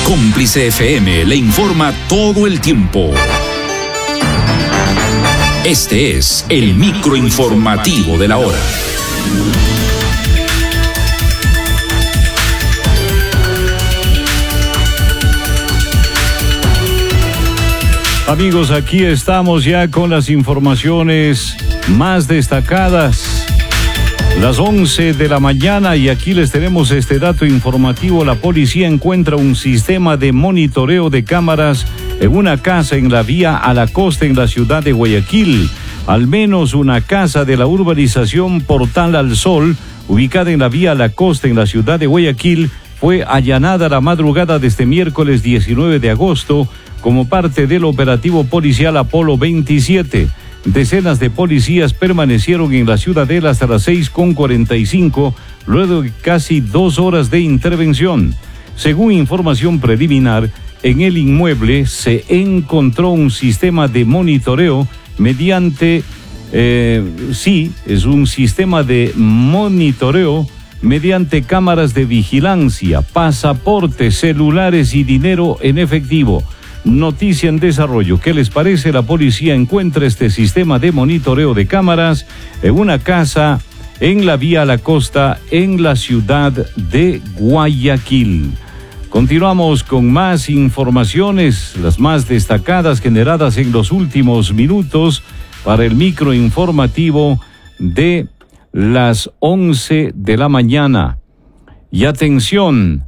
Cómplice FM le informa todo el tiempo. Este es el microinformativo de la hora. Amigos, aquí estamos ya con las informaciones más destacadas. Las 11 de la mañana y aquí les tenemos este dato informativo. La policía encuentra un sistema de monitoreo de cámaras en una casa en la vía a la costa en la ciudad de Guayaquil. Al menos una casa de la urbanización Portal al Sol, ubicada en la vía a la costa en la ciudad de Guayaquil, fue allanada la madrugada de este miércoles 19 de agosto como parte del operativo policial Apolo 27. Decenas de policías permanecieron en la ciudadela hasta las 6:45, luego de casi 2 horas de intervención. Según información preliminar, en el inmueble se encontró un sistema de monitoreo mediante mediante cámaras de vigilancia, pasaportes, celulares y dinero en efectivo. Noticia en desarrollo. ¿Qué les parece? La policía encuentra este sistema de monitoreo de cámaras en una casa en la vía a la costa en la ciudad de Guayaquil. Continuamos con más informaciones, las más destacadas generadas en los últimos minutos para el microinformativo de las 11 de la mañana. Y atención,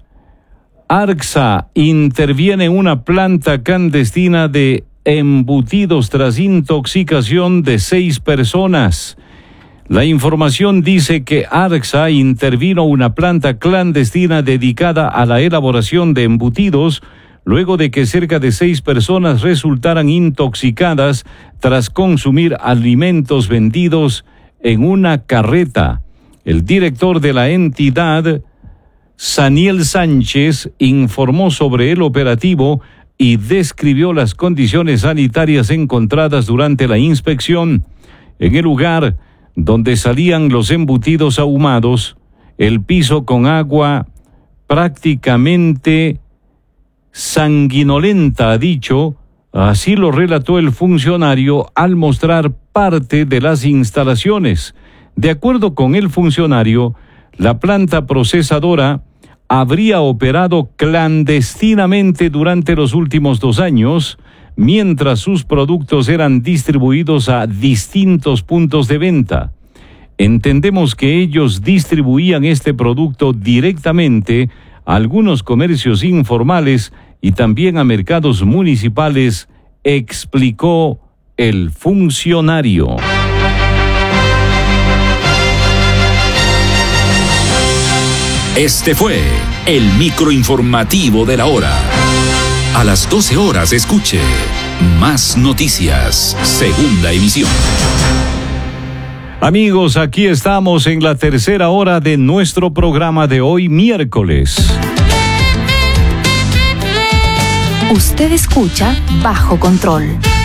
Arxa interviene en una planta clandestina de embutidos tras intoxicación de 6 personas. La información dice que Arxa intervino una planta clandestina dedicada a la elaboración de embutidos luego de que cerca de 6 personas resultaran intoxicadas tras consumir alimentos vendidos en una carreta. El director de la entidad, Saniel Sánchez, informó sobre el operativo y describió las condiciones sanitarias encontradas durante la inspección. En el lugar donde salían los embutidos ahumados, el piso con agua prácticamente sanguinolenta, ha dicho, así lo relató el funcionario al mostrar parte de las instalaciones. De acuerdo con el funcionario, la planta procesadora habría operado clandestinamente durante los últimos 2 años, mientras sus productos eran distribuidos a distintos puntos de venta. Entendemos que ellos distribuían este producto directamente a algunos comercios informales y también a mercados municipales, explicó el funcionario. Este fue el microinformativo de la hora. A las 12 horas escuche Más Noticias, segunda emisión. Amigos, aquí estamos en la tercera hora de nuestro programa de hoy, miércoles. Usted escucha Bajo Control.